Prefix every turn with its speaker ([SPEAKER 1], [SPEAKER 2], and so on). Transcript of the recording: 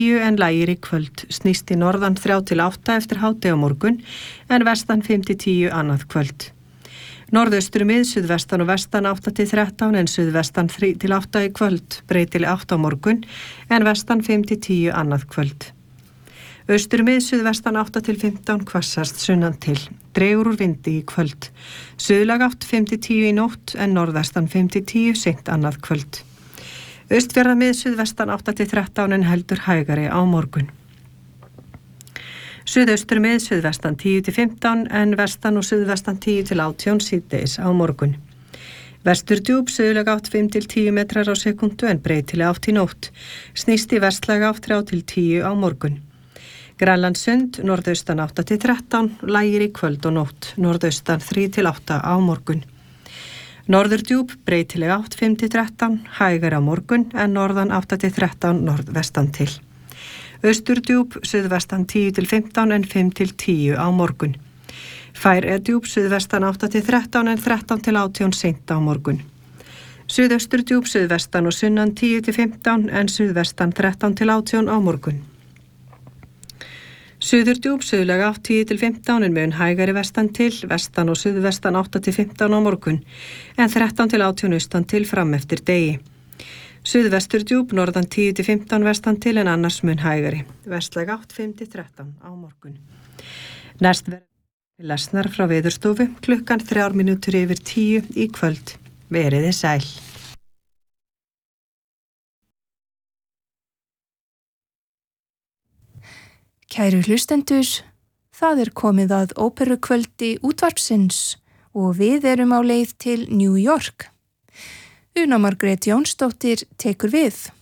[SPEAKER 1] en lægir í kvöld, snýst í norðan 3-8 eftir hádegi á morgun, en vestan 5-10 annað kvöld. Norðaustur mið, suðvestan og vestan 8-13 en suðvestan 3-8 í kvöld, breytileg 8 á morgun, en vestan 5-10 annað kvöld. Austur mið, suðvestan 8-15 hvassast sunnan til, dregur úr vindi í kvöld. Suðlag 8-5-10 í nótt, en norðvestan 5-10 seint annað kvöld. Austfjarða mið, suðvestan 8-13 en heldur hægari á morgun. Suðaustur mið, suðvestan 10-15 en vestan og suðvestan 10-18 síðdegis á morgun. Vestur djúp, suðlag 8-5-10 metrar á sekundu en breytileg 8 í nótt. Snýst í vestlag 8-3-10 á morgun. Grænlandssund, norðaustan 8-13, lægir í kvöld og nótt. Norðaustan 3-8 á morgun. Norðurdjúp, breytileg 8-5-13, hægari á morgun en norðan 8-13 norðvestan til. Austurdjúp, suðvestan 10-15 en 5-10 á morgun. Færeyjadjúp, suðvestan 8-13 en 13-18 seint á morgun. Suðausturdjúp, suðvestan og sunnan 10-15 en suðvestan 13-18 á morgun. Suðurdjúp, suðlag 8-10-15 en mun hægari vestan til, vestan og suðvestan 8-15 á morgun, en 13-18 austan til fram eftir degi. Suðvesturdjúp, norðan 10-15 vestan til en annars mun hægari, vestlag 8-5-13 á morgun. Næst verður lesnar frá Veðurstofu klukkan 9:03 í kvöld. Veriði sæl.
[SPEAKER 2] Kæru hlustendur, það komið að óperukvöldi útvarpsins og við erum á leið til New York. Una Margrét Jónsdóttir tekur við.